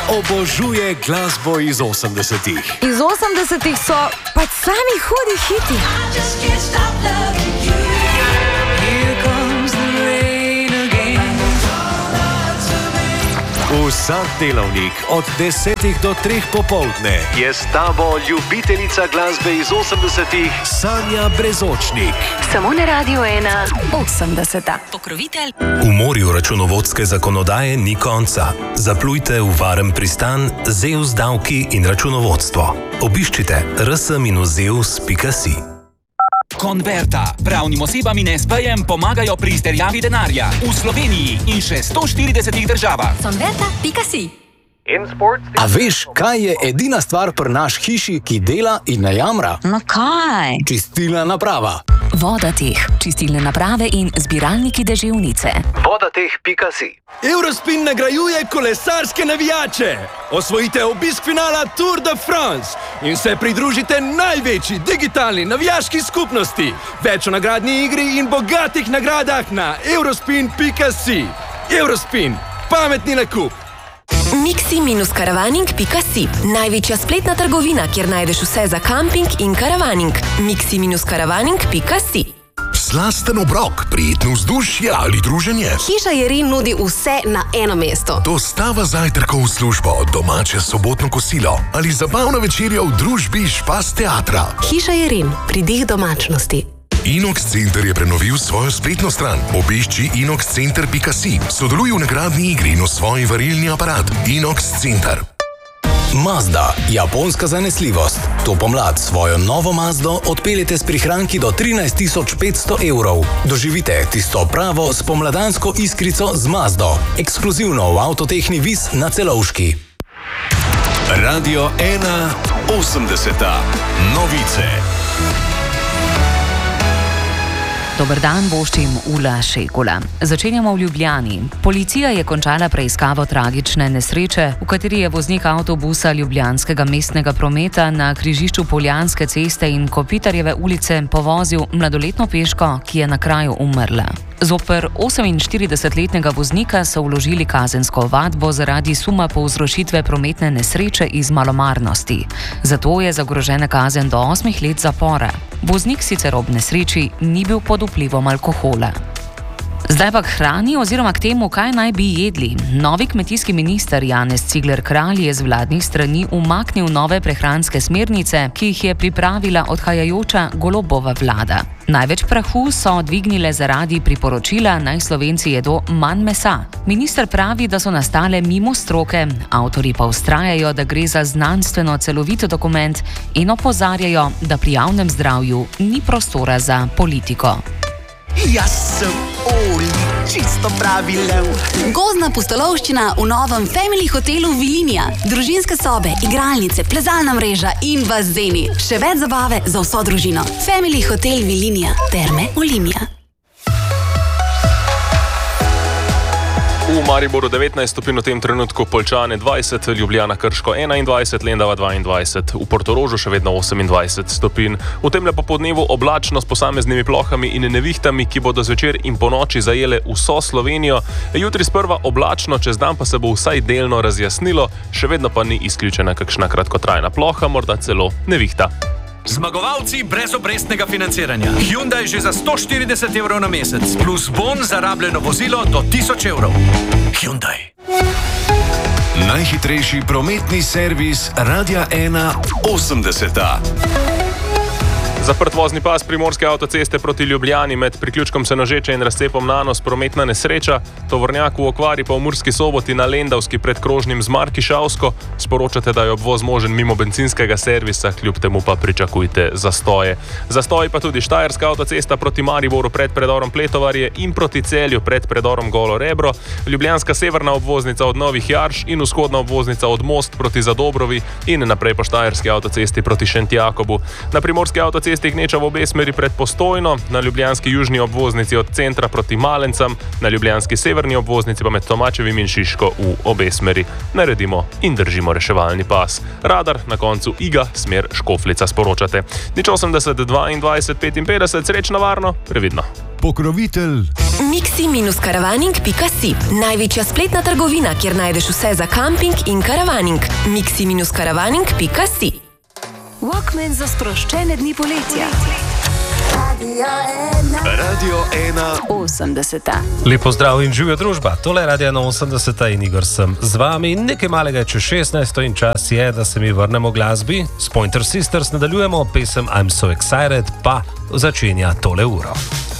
obožuje glasbo iz 80-ih. Iz 80-ih so pač sami hudi hiti. Vsak delavnik od 10 do 3 popoldne je s tabo ljubiteljica glasbe iz 80-ih Sanja Brezočnik. Samo na Radio 1 80. Pokrovitelj. V morju računovodske zakonodaje ni konca. Zaplujte v varen pristan Zeus davki in računovodstvo. Obiščite rs-zeus.si. Konverta. Pravnim osebam in SP-jem pomagajo pri izterjavi denarja v Sloveniji in še 140 državah. Konverta.si. A veš, kaj je edina stvar pri naš hiši, ki dela in ne jamra? No kaj? Čistilna naprava. Vodateh, čistilne naprave in zbiralniki deževnice. Vodateh.si. Eurospin nagrajuje kolesarske navijače. Osvojite obisk finala Tour de France in se pridružite največji digitalni navijaški skupnosti. Več o nagradni igri in bogatih nagradah na eurospin.si. Eurospin, pametni nakup. Mixi-karavaning.si. Največja spletna trgovina, kjer najdeš vse za kamping in karavaning. Mixi-karavaning.si. Slasten obrok, prijetno vzdušje ali druženje. Hiša Jerin nudi vse na eno mesto. Dostava zajtrkov v službo, domače sobotno kosilo ali zabavna večerja v družbi Špas teatra. Hiša Jerin, pridih domačnosti. Inox Center je prenovil svojo spletno stran. Obišči inoxcenter.si. Sodeluj v nagradni igri in osvoji varilni aparat. Inox Center. Mazda, japonska zanesljivost. To pomlad svojo novo Mazdo odpeljete s prihranki do 13.500 evrov. Doživite tisto pravo spomladansko iskrico z Mazdo. Ekskluzivno v Avtotehni Vis na Celovški. Radio 1 80. Novice. Dober dan, voščim Ula Šekula. Začenjamo v Ljubljani. Policija je končala preiskavo tragične nesreče, v kateri je voznik avtobusa ljubljanskega mestnega prometa na križišču Poljanske ceste in Kopitarjeve ulice povozil mladoletno peško, ki je na kraju umrla. Zoper 48-letnega voznika so vložili kazensko ovadbo zaradi suma povzročitve prometne nesreče iz malomarnosti. Zato je zagrožena kazen do 8 let zapora. Voznik sicer ob nesreči ni bil pod vplivom alkohola. Zdaj pa k hrani oziroma k temu, kaj naj bi jedli. Novi kmetijski minister Janez Cigler Kralj je z vladnih strani umaknil nove prehranske smernice, ki jih je pripravila odhajajoča Golobova vlada. Največ prahu so dvignile zaradi priporočila, naj Slovenci jedo manj mesa. Minister pravi, da so nastale mimo stroke, avtorji pa vztrajajo, da gre za znanstveno celovit dokument in opozarjajo, da pri javnem zdravju ni prostora za politiko. Jaz sem Oli, čisto pravi lev. Gozdna pustolovščina v novem Family hotelu Vilinija. Družinske sobe, igralnice, plezalna mreža in bazeni. Še več zabave za vso družino. Family hotel Vilinija, Terme Olimia. V Mariboru 19 stopinj v tem trenutku, Poljčane 20, Ljubljana Krško 21, Lendava 22, v Portorožu še vedno 28 stopinj. V tem lepo podnevu oblačno s posameznimi plohami in nevihtami, ki bodo zvečer in po noči zajele vso Slovenijo. Jutri sprva oblačno, čez dan pa se bo vsaj delno razjasnilo, še vedno pa ni izključena kakšna kratkotrajna ploha, morda celo nevihta. Zmagovalci brezobrestnega financiranja. Hyundai že za 140 evrov na mesec, plus bon za rabljeno vozilo do 1000 evrov. Hyundai. Najhitrejši prometni servis Radia 1 80. Zaprt vozni pas Primorske avtoceste proti Ljubljani med priključkom Senožeče in razcepom Nanos prometna nesreča. Tovornjak v okvari pa v Murski Soboti na Lendavski pred krožnim z Markišavsko. Sporočate, da je obvoz možen mimo bencinskega servisa, kljub temu pa pričakujte zastoje. Zastoji pa tudi Štajerska avtocesta proti Mariboru pred predorom Pletovarje in proti Celju pred predorom Golo Rebro. Ljubljanska severna obvoznica od Novih Jarš in vzhodna obvoznica od Most proti Zadobrovi in naprej po Štajerski avtocesti proti Šentjakobu. Na Primorski avtocesti gneča v obe smeri pred Postojno, na ljubljanski južni obvoznici od centra proti Malencam, na ljubljanski severni obvoznici pa med Tomačevim in Šiško v obe smeri. Naredimo in držimo reševalni pas. Radar na koncu Iga, smer Škofljica, sporočate. 80 22 55, srečno, varno, previdno. pokrovitelj Mixi-karavaning.si, največja spletna trgovina, kjer najdeš vse za kamping in karavaning. Mixi-karavaning.si. Walkman za sproščene dni poletja. Radio 80. Lepo zdrav in živijo družba. Tole je Radio 80 in Igor sem z vami. Nekaj malega je čez 16 in čas je, da se mi vrnemo glasbi. S Pointer Sisters nadaljujemo, pesem I'm So Excited pa začenja tole uro.